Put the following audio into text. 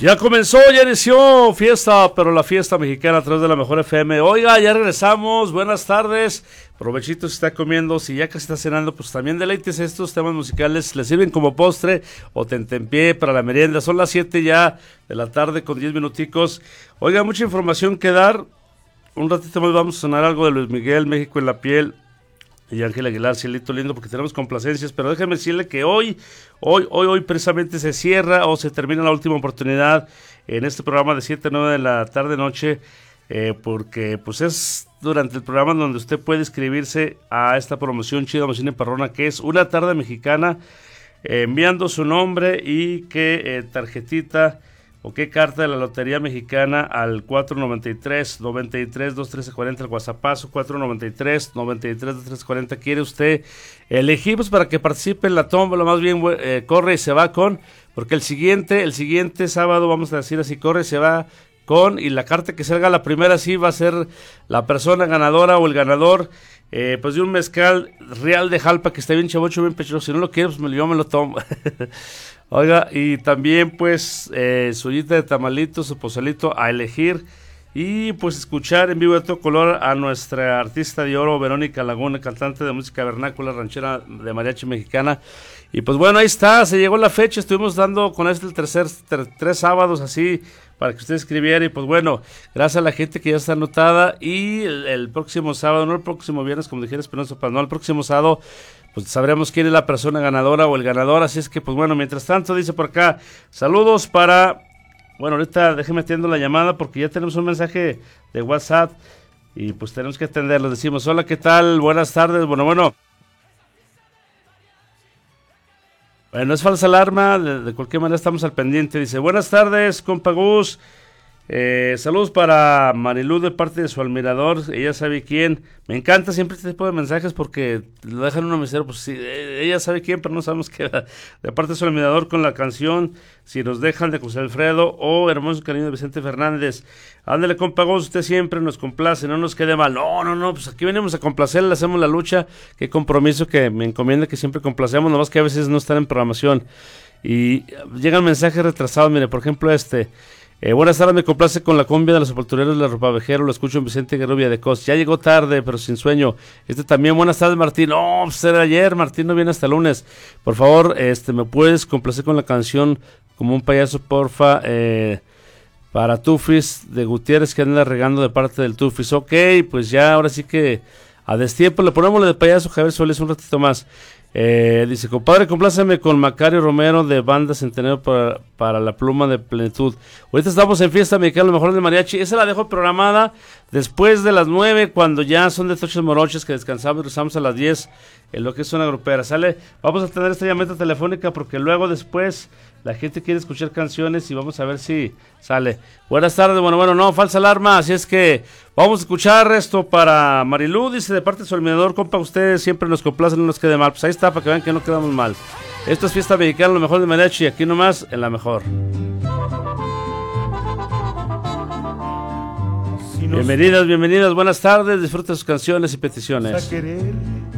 Ya comenzó, ya inició fiesta, pero la fiesta mexicana a través de la Mejor FM. Oiga, ya regresamos, buenas tardes. Provechito si está comiendo, si ya casi está cenando, pues también deleites estos temas musicales. Le sirven como postre o tentempié para la merienda. Son las 7 ya de la tarde con 10 minuticos. Oiga, mucha información que dar. Un ratito más vamos a sonar algo de Luis Miguel, México en la piel. Y Ángel Aguilar, Cielito Lindo, porque tenemos complacencias, pero déjame decirle que hoy precisamente se cierra o se termina la última oportunidad en este programa de 7 a 9 de la tarde noche, porque pues es durante el programa donde usted puede inscribirse a esta promoción Chida Mocina y Parrona, que es una tarde mexicana, enviando su nombre y qué tarjetita o qué carta de la Lotería Mexicana al 493-93-21340, el WhatsAppazo 493-93-21340. ¿Quiere usted elegir pues, para que participe en la tómbola? Más bien corre y se va con, porque el siguiente sábado, vamos a decir así, corre y se va con, y la carta que salga la primera sí va a ser la persona ganadora o el ganador, pues de un mezcal real de Jalpa que está bien chavocho, bien pechoso. Si no lo quiere, pues yo me lo tomo. Oiga, y también pues su ollita de tamalito, su pozolito a elegir, y pues escuchar en vivo de todo color a nuestra artista de oro, Verónica Laguna, cantante de música vernácula, ranchera de mariachi mexicana. Y pues bueno, ahí está, se llegó la fecha, estuvimos dando con este el tres sábados así, para que usted escribiera, y pues bueno, gracias a la gente que ya está anotada, y el próximo sábado, no el próximo viernes, como dijera Espinosa Paz, no, el próximo sábado, pues sabremos quién es la persona ganadora o el ganador. Así es que pues bueno, mientras tanto dice por acá, saludos para, bueno, ahorita déjeme atiendo la llamada porque ya tenemos un mensaje de WhatsApp y pues tenemos que atenderlo. Decimos, hola, ¿qué tal? Buenas tardes. Bueno, es falsa alarma, de cualquier manera estamos al pendiente. Dice, buenas tardes, compa Gus. Saludos para Marilú de parte de su admirador, ella sabe quién. Me encanta siempre este tipo de mensajes porque lo dejan uno misterio, pues sí, ella sabe quién, pero no sabemos qué. De parte de su admirador con la canción Si nos dejan de José Alfredo o Hermoso Cariño de Vicente Fernández. Ándale, compa Gus, usted siempre nos complace, no nos quede mal. No, pues aquí venimos a complacer, le hacemos la lucha. Qué compromiso que me encomienda que siempre complacemos, nomás que a veces no están en programación y llegan mensajes retrasados. Mire, por ejemplo buenas tardes, me complace con la cumbia de los sepultureros de la Ropavejero, lo escucho en Vicente Guerrubia de Cos. Ya llegó tarde, pero sin sueño. También, buenas tardes, Martín. No, pues era ayer, Martín no viene hasta el lunes. Por favor, me puedes complacer con la canción Como un payaso, porfa, para Tufis de Gutiérrez, que anda regando de parte del Tufis. Ok, pues ya, ahora sí que a destiempo le ponemos lo de payaso Javier Solís un ratito más. Dice, compadre, compláceme con Macario Romero de Banda Centenario para la Pluma de Plenitud. Ahorita estamos en fiesta mexicana, lo mejor del mariachi. Esa la dejo programada después de las 9, cuando ya son de toches moroches, que descansamos y rezamos a las 10, en lo que es una grupera. ¿Sale? Vamos a tener esta llamada telefónica porque luego después la gente quiere escuchar canciones y vamos a ver si sale. Buenas tardes, bueno, no, falsa alarma, así es que vamos a escuchar esto para Marilú, dice de parte de su admirador, compa, ustedes siempre nos complacen, no nos quede mal. Pues ahí está, para que vean que no quedamos mal. Esto es fiesta mexicana, lo mejor de mariachi, aquí nomás, en la mejor. Bienvenidas, buenas tardes, disfruten sus canciones y peticiones.